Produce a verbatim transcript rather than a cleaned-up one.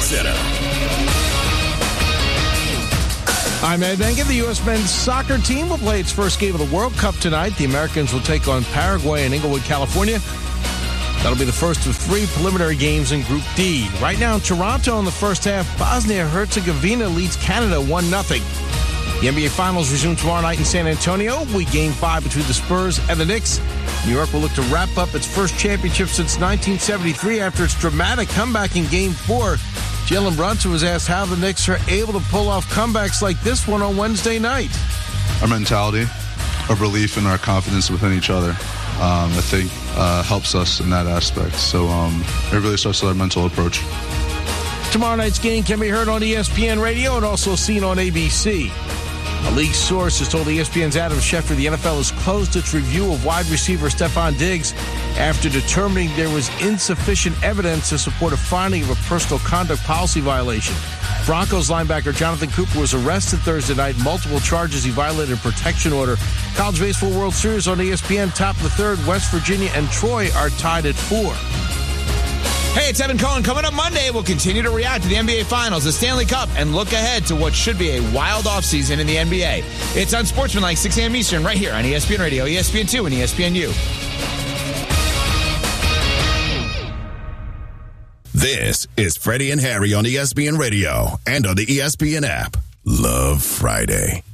Center. I'm Ed Benkin. The U S men's soccer team will play its first game of the World Cup tonight. The Americans will take on Paraguay in Inglewood, California. That'll be the first of three preliminary games in Group D. Right now in Toronto in the first half, Bosnia-Herzegovina leads Canada one nothing. The N B A Finals resume tomorrow night in San Antonio. We game five between the Spurs and the Knicks. New York will look to wrap up its first championship since nineteen seventy-three after its dramatic comeback in Game four. Jalen Brunson was asked how the Knicks are able to pull off comebacks like this one on Wednesday night. Our mentality, our belief, and our confidence within each other, um, I think, uh, helps us in that aspect. So um, it really starts with our mental approach. Tomorrow night's game can be heard on E S P N Radio and also seen on A B C. A league source has told E S P N's Adam Schefter the N F L has closed its review of wide receiver Stephon Diggs after determining there was insufficient evidence to support a finding of a personal conduct policy violation. Broncos linebacker Jonathan Cooper was arrested Thursday night. Multiple charges. He violated a protection order. College Baseball World Series on E S P N. Top of the third, West Virginia and Troy are tied at four. Hey, it's Evan Cohen. Coming up Monday, we'll continue to react to the N B A Finals, the Stanley Cup, and look ahead to what should be a wild offseason in the N B A. It's Unsportsmanlike, six a.m. Eastern, right here on E S P N Radio, E S P N two, and E S P N U. This is Freddie and Harry on E S P N Radio and on the E S P N app. Love Friday.